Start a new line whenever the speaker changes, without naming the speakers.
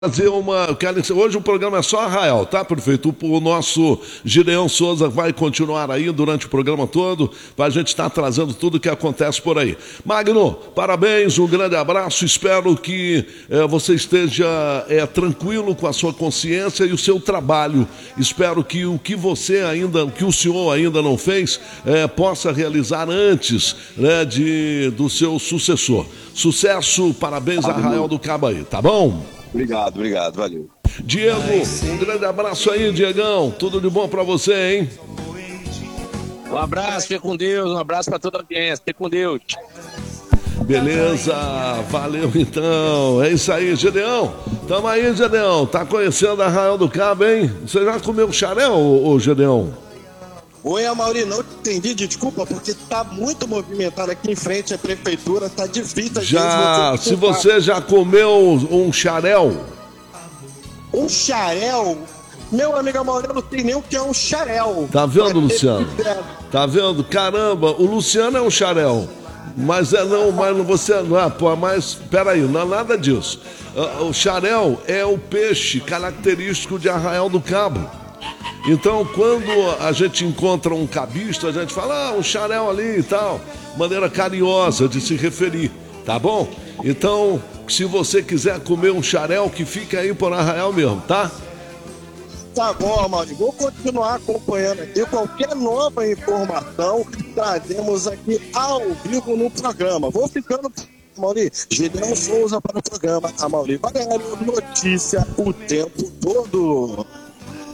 Fazer uma. Hoje o programa é só Arraial, tá, prefeito? O nosso Gideão Souza vai continuar aí durante o programa todo, para a gente estar trazendo tudo o que acontece por aí. Magno, parabéns, um grande abraço. Espero que você esteja tranquilo com a sua consciência e o seu trabalho. Espero que o que o senhor ainda não fez, possa realizar antes, né, do seu sucessor. Sucesso, parabéns, Arraial do Cabo aí, tá bom?
Obrigado, valeu.
Diego, um grande abraço aí, Diegão. Tudo de bom pra você, hein?
Um abraço, fica com Deus. Um abraço pra toda a audiência. Fica com Deus.
Beleza, valeu então. É isso aí, Gedeão. Tamo aí, Gedeão. Tá conhecendo a Arraial do Cabo, hein? Você já comeu xarel, ô Gedeão?
Oi, Amaury, não entendi, desculpa, porque tá muito movimentado aqui em frente à prefeitura, tá difícil.
Já, se você já comeu um xarel?
Um xarel? Meu amigo Amaury, eu não sei nem o que é um xarel.
Tá vendo, Luciano? Tá vendo? Caramba, o Luciano é um xarel. Mas você não é, pô, mas peraí, não é nada disso. O xarel é o peixe característico de Arraial do Cabo. Então, quando a gente encontra um cabista, a gente fala, um xarel ali e tal, maneira carinhosa de se referir, tá bom? Então, se você quiser comer um xarel, que fica aí por Arraial mesmo, tá?
Tá bom, Amaury, vou continuar acompanhando aqui. Qualquer nova informação, trazemos aqui ao vivo no programa. Vou ficando... Amaury, Gideão Souza para o programa. Amaury Valério, notícia o tempo todo.